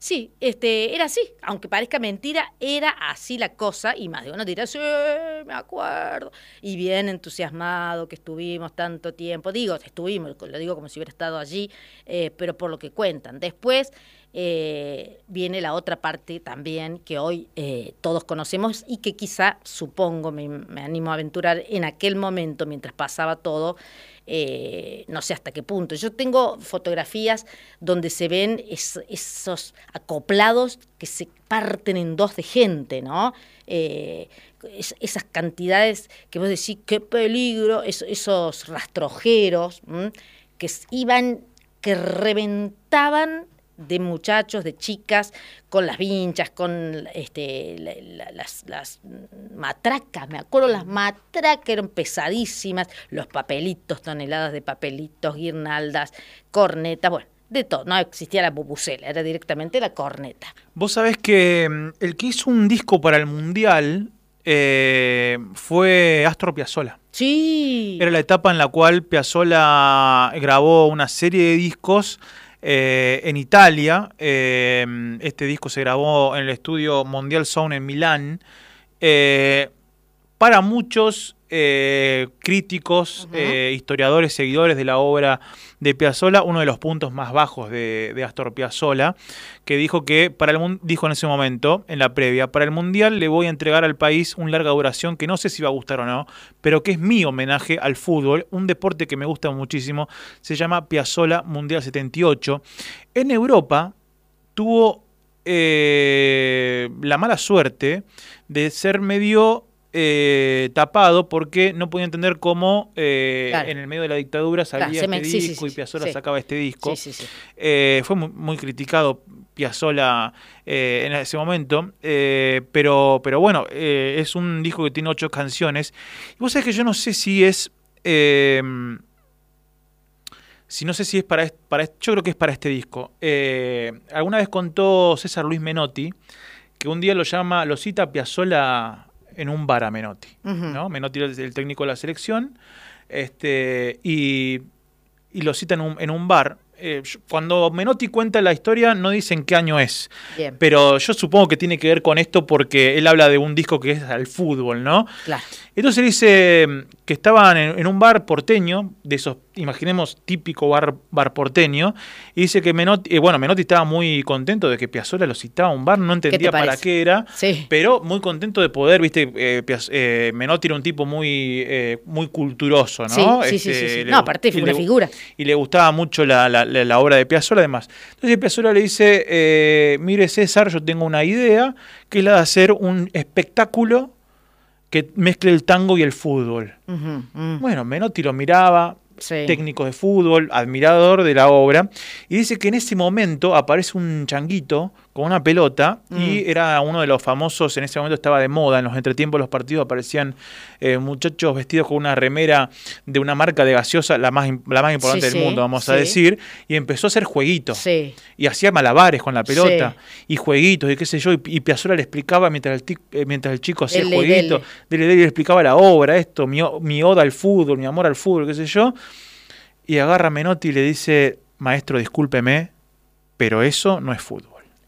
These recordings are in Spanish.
Sí, era así, aunque parezca mentira, era así la cosa, y más de uno dirá, sí, me acuerdo, y bien entusiasmado que estuvimos tanto tiempo, estuvimos, lo digo como si hubiera estado allí, pero por lo que cuentan. Después viene la otra parte también que hoy todos conocemos y que quizá, supongo, me animo a aventurar, en aquel momento, mientras pasaba todo, no sé hasta qué punto. Yo tengo fotografías donde se ven esos acoplados que se parten en dos de gente, ¿no? Esas cantidades que vos decís, qué peligro, esos rastrojeros que reventaban de muchachos, de chicas, con las vinchas, con las matracas, me acuerdo, las matracas eran pesadísimas, los papelitos, toneladas de papelitos, guirnaldas, cornetas, bueno, de todo, no existía la bubucela, era directamente la corneta. Vos sabés que el que hizo un disco para el Mundial fue Astor Piazzolla. Sí. Era la etapa en la cual Piazzolla grabó una serie de discos en Italia. Este disco se grabó en el estudio Mondial Sound en Milán. Para muchos críticos, historiadores, seguidores de la obra de Piazzolla, uno de los puntos más bajos de Astor Piazzolla, que dijo que dijo en ese momento, en la previa, para el Mundial le voy a entregar al país una larga duración que no sé si va a gustar o no, pero que es mi homenaje al fútbol, un deporte que me gusta muchísimo, se llama Piazzolla Mundial 78. En Europa tuvo la mala suerte de ser medio tapado, porque no podía entender cómo claro, en el medio de la dictadura salía disco y Piazzolla sacaba este disco. Fue muy criticado Piazzolla en ese momento, pero bueno, es un disco que tiene 8 canciones. Y vos sabés que yo no sé si es para yo creo que es para este disco. Alguna vez contó César Luis Menotti que un día lo cita Piazzolla en un bar a Menotti, ¿no? Menotti era el técnico de la selección, y lo cita en un bar. Cuando Menotti cuenta la historia no dicen qué año es. Bien. Pero yo supongo que tiene que ver con esto porque él habla de un disco que es al fútbol, ¿no? Claro. Entonces dice que estaban en un bar porteño, de esos, imaginemos, típico bar porteño, y dice que Menotti estaba muy contento de que Piazzolla lo citaba a un bar, no entendía para qué era, pero muy contento de poder, Menotti era un tipo muy culturoso, ¿no? Sí. No, aparte fue una figura. Y le gustaba mucho la obra de Piazzolla, además. Entonces Piazzolla le dice, mire César, yo tengo una idea, que es la de hacer un espectáculo que mezcle el tango y el fútbol. Bueno, Menotti lo miraba, técnico de fútbol, admirador de la obra, y dice que en ese momento aparece un changuito con una pelota, y era uno de los famosos, en ese momento estaba de moda, en los entretiempos de los partidos aparecían muchachos vestidos con una remera de una marca de gaseosa, la más importante del mundo, vamos a decir, y empezó a hacer jueguitos, y hacía malabares con la pelota, y jueguitos, y qué sé yo, y Piazzolla le explicaba mientras el chico hacía jueguitos, le explicaba la obra, esto, mi oda al fútbol, mi amor al fútbol, qué sé yo, y agarra a Menotti y le dice, maestro, discúlpeme, pero eso no es fútbol.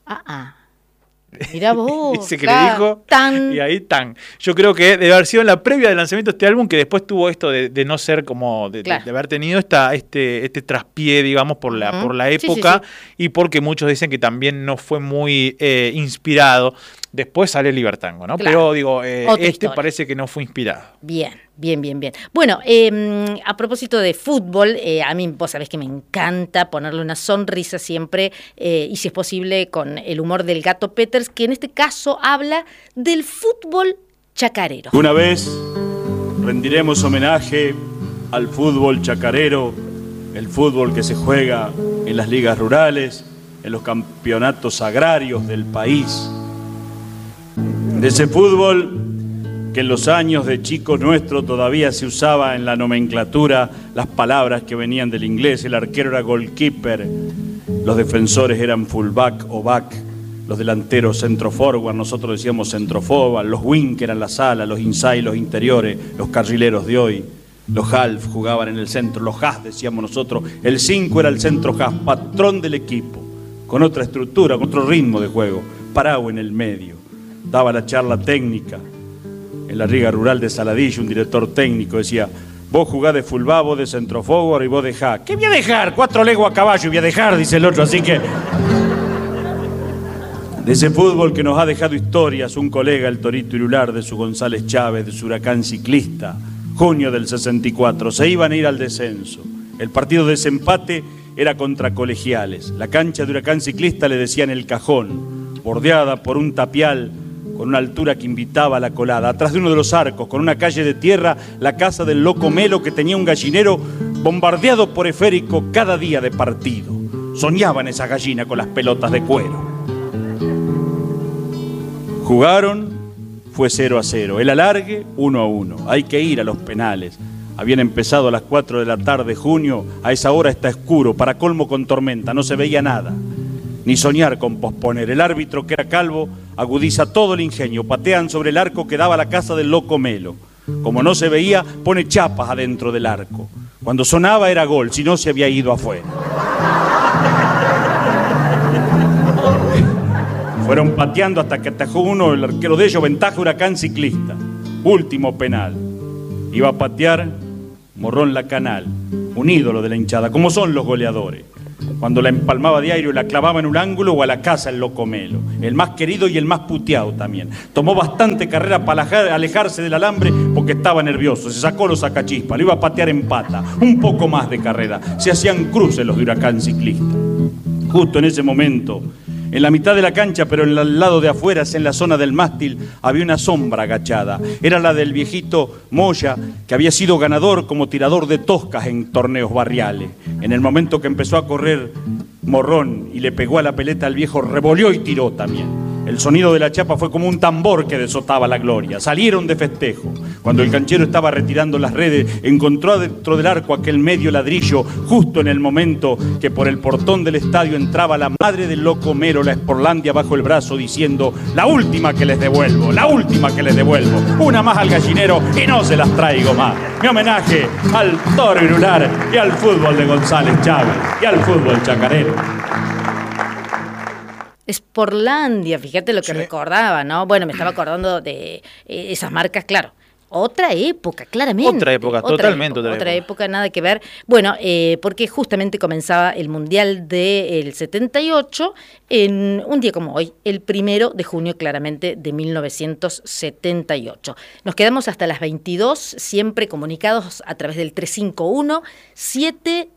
Mirá vos. Dice que le dijo, y ahí tan. Yo creo que debe haber sido en la previa del lanzamiento de este álbum, que después tuvo esto de no ser como, de haber tenido este traspié, digamos, por la época, y porque muchos dicen que también no fue muy inspirado. Después sale Libertango, ¿no? Claro. Pero digo, parece que no fue inspirado. Bien. Bueno, a propósito de fútbol, a mí vos sabés que me encanta ponerle una sonrisa siempre, y si es posible con el humor del Gato Peters, que en este caso habla del fútbol chacarero. Una vez rendiremos homenaje al fútbol chacarero, el fútbol que se juega en las ligas rurales, en los campeonatos agrarios del país. De ese fútbol que en los años de chico nuestro todavía se usaba en la nomenclatura las palabras que venían del inglés. El arquero era goalkeeper, los defensores eran fullback o back, los delanteros centro forward, nosotros decíamos centro forward, los wing que eran las alas, los inside, los interiores, los carrileros de hoy, los half jugaban en el centro, los half decíamos nosotros, el 5 era el centro half, patrón del equipo, con otra estructura, con otro ritmo de juego. Parado en el medio, daba la charla técnica. En la Liga Rural de Saladillo, un director técnico decía: vos jugás de fullback, vos de centroforward y vos dejás. ¿Qué voy a dejar? 4 leguas a caballo voy a dejar, dice el otro. Así que, de ese fútbol que nos ha dejado historias, un colega, el Torito Irular, de su González Chávez, de su Huracán Ciclista, junio del 64, se iban a ir al descenso. El partido de desempate era contra Colegiales. La cancha de Huracán Ciclista le decían El Cajón, bordeada por un tapial con una altura que invitaba a la colada. Atrás de uno de los arcos, con una calle de tierra, la casa del Loco Melo, que tenía un gallinero bombardeado por esférico cada día de partido. Soñaban esa gallina con las pelotas de cuero. Jugaron, fue 0-0. El alargue, 1-1. Hay que ir a los penales. Habían empezado a las 4 de la tarde, junio. A esa hora está oscuro, para colmo con tormenta, no se veía nada. Ni soñar con posponer. El árbitro, que era calvo, agudiza todo el ingenio. Patean sobre el arco que daba a la casa del Loco Melo. Como no se veía, pone chapas adentro del arco. Cuando sonaba era gol, si no se había ido afuera. Fueron pateando hasta que atajó uno, el arquero de ellos, ventaja Huracán Ciclista. Último penal. Iba a patear Morrón Lacanal, un ídolo de la hinchada, como son los goleadores. Cuando la empalmaba diario, la clavaba en un ángulo o a la casa el Loco Melo. El más querido y el más puteado también. Tomó bastante carrera para alejarse del alambre porque estaba nervioso. Se sacó los sacachispas, lo iba a patear en pata. Un poco más de carrera. Se hacían cruces los de Huracán Ciclista. Justo en ese momento, en la mitad de la cancha, pero en el lado de afuera, en la zona del mástil, había una sombra agachada. Era la del viejito Moya, que había sido ganador como tirador de toscas en torneos barriales. En el momento que empezó a correr Morrón y le pegó a la peleta, el viejo revolvió y tiró también. El sonido de la chapa fue como un tambor que desotaba la gloria. Salieron de festejo. Cuando el canchero estaba retirando las redes, encontró dentro del arco aquel medio ladrillo, justo en el momento que por el portón del estadio entraba la madre del Loco Melo, la Sporlandia, bajo el brazo, diciendo: la última que les devuelvo, la última que les devuelvo. Una más al gallinero y no se las traigo más. Mi homenaje al Toro Irular y al fútbol de González Chávez y al fútbol chacarero. Sporlandia, fíjate lo que recordaba, ¿no? Bueno, me estaba acordando de esas marcas, claro. Otra época, claramente. Otra época, totalmente otra época, nada que ver. Bueno, porque justamente comenzaba el Mundial del 78 en un día como hoy, el 1 de junio, claramente, de 1978. Nos quedamos hasta las 22, siempre comunicados a través del 351-7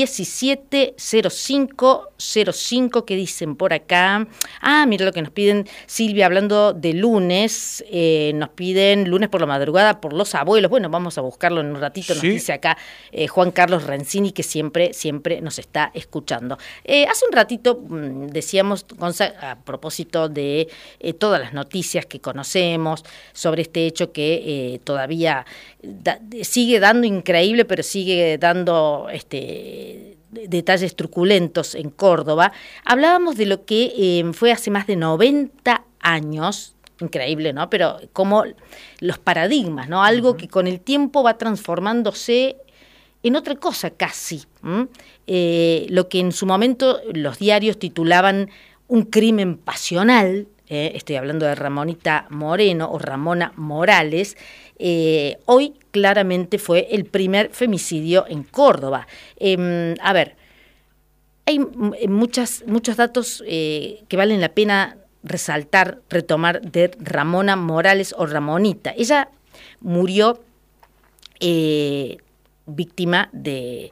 170505, que dicen por acá. Mira lo que nos piden, Silvia, hablando de lunes, nos piden lunes por la madrugada por los abuelos. Bueno, vamos a buscarlo en un ratito, nos dice acá Juan Carlos Rencini, que siempre nos está escuchando. Hace un ratito decíamos, Gonza, a propósito de todas las noticias que conocemos sobre este hecho que todavía sigue dando increíble, pero sigue dando detalles truculentos en Córdoba. Hablábamos de lo que fue hace más de 90 años, increíble, ¿no? Pero como los paradigmas, ¿no? Algo que con el tiempo va transformándose en otra cosa casi. Lo que en su momento los diarios titulaban un crimen pasional, estoy hablando de Ramonita Moreno o Ramona Morales, hoy claramente fue el primer femicidio en Córdoba. A ver, hay muchos datos que valen la pena resaltar, retomar de Ramona Morales o Ramonita. Ella murió víctima de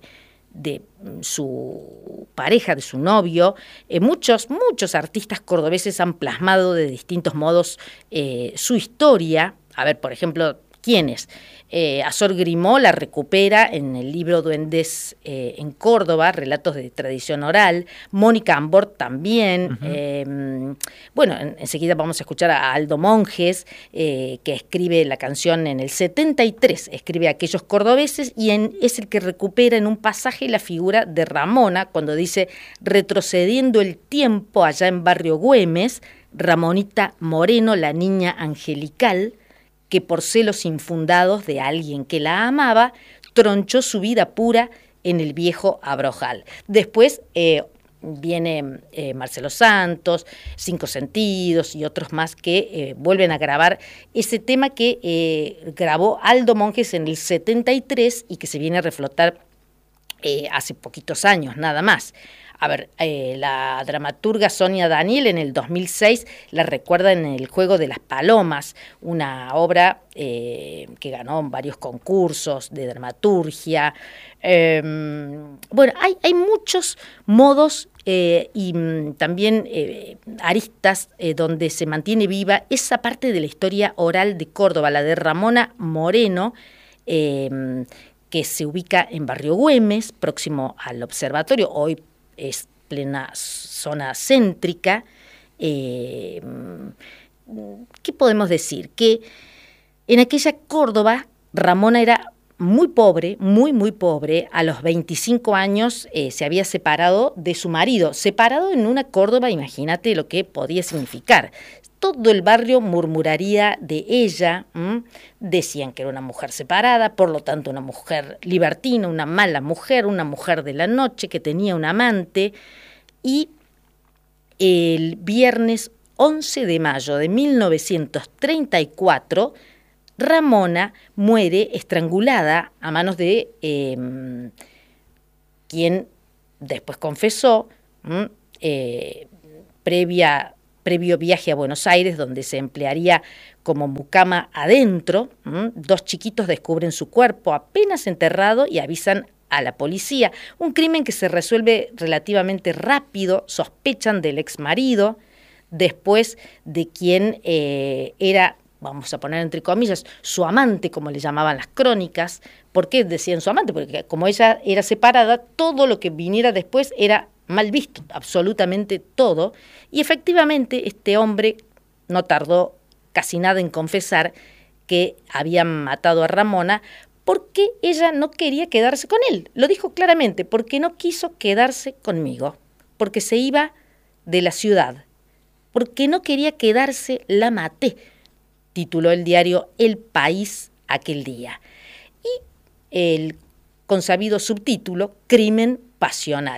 su pareja, de su novio. Muchos artistas cordobeses han plasmado de distintos modos su historia. A ver, por ejemplo, ¿quiénes? Azor Grimó la recupera en el libro Duendes en Córdoba, relatos de tradición oral. Mónica Ambort también. Bueno, enseguida vamos a escuchar a Aldo Monjes, que escribe la canción en el 73, escribe Aquellos cordobeses, y es el que recupera en un pasaje la figura de Ramona, cuando dice: retrocediendo el tiempo allá en Barrio Güemes, Ramonita Moreno, la niña angelical, que por celos infundados de alguien que la amaba, tronchó su vida pura en el viejo Abrojal. Después, viene Marcelo Santos, Cinco Sentidos y otros más que vuelven a grabar ese tema que grabó Aldo Monjes en el 73 y que se viene a reflotar hace poquitos años, nada más. A ver, la dramaturga Sonia Daniel en el 2006 la recuerda en El Juego de las Palomas, una obra que ganó varios concursos de dramaturgia. Bueno, hay muchos modos y también aristas donde se mantiene viva esa parte de la historia oral de Córdoba, la de Ramona Moreno, que se ubica en Barrio Güemes, próximo al observatorio, hoy es plena zona céntrica. ¿Qué podemos decir? Que en aquella Córdoba, Ramona era muy pobre, muy pobre. A los 25 años se había separado de su marido. Separado en una Córdoba, imagínate lo que podía significar. Todo el barrio murmuraría de ella, decían que era una mujer separada, por lo tanto una mujer libertina, una mala mujer, una mujer de la noche que tenía un amante. Y el viernes 11 de mayo de 1934, Ramona muere estrangulada a manos de quien después confesó, previo viaje a Buenos Aires, donde se emplearía como mucama adentro. Dos chiquitos descubren su cuerpo apenas enterrado y avisan a la policía. Un crimen que se resuelve relativamente rápido, sospechan del exmarido, después de quien era, vamos a poner entre comillas, su amante, como le llamaban las crónicas. ¿Por qué decían su amante? Porque como ella era separada, todo lo que viniera después era mal visto, absolutamente todo, y efectivamente este hombre no tardó casi nada en confesar que había matado a Ramona porque ella no quería quedarse con él. Lo dijo claramente, porque no quiso quedarse conmigo, porque se iba de la ciudad, porque no quería quedarse, la maté, tituló el diario El País aquel día. Y el consabido subtítulo, Crimen Pasional.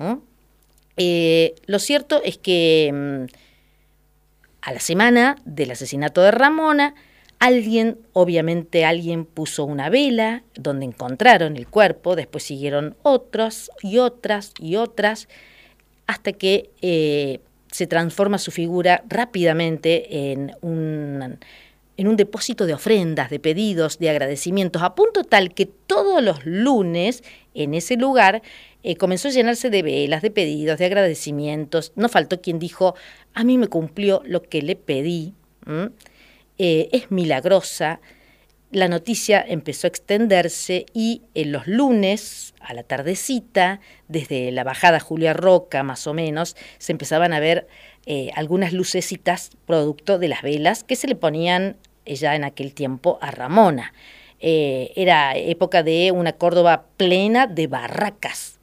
Lo cierto es que a la semana del asesinato de Ramona, alguien puso una vela donde encontraron el cuerpo, después siguieron otras y otras y otras, hasta que se transforma su figura rápidamente en un depósito de ofrendas, de pedidos, de agradecimientos, a punto tal que todos los lunes en ese lugar comenzó a llenarse de velas, de pedidos, de agradecimientos. No faltó quien dijo, a mí me cumplió lo que le pedí, es milagrosa. La noticia empezó a extenderse y en los lunes, a la tardecita, desde la bajada Julia Roca más o menos, se empezaban a ver algunas lucecitas producto de las velas que se le ponían ya en aquel tiempo a Ramona. Era época de una Córdoba plena de barrancas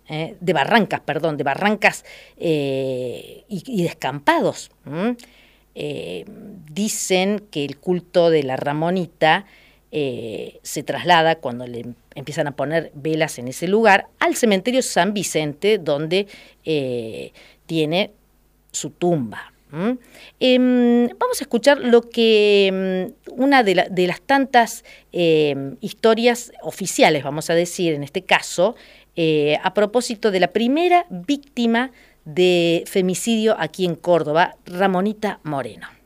y descampados. Dicen que el culto de la Ramonita se traslada cuando le empiezan a poner velas en ese lugar al cementerio San Vicente, donde tiene su tumba. Vamos a escuchar lo que una de las tantas historias oficiales, vamos a decir en este caso, a propósito de la primera víctima de femicidio aquí en Córdoba, Ramonita Moreno.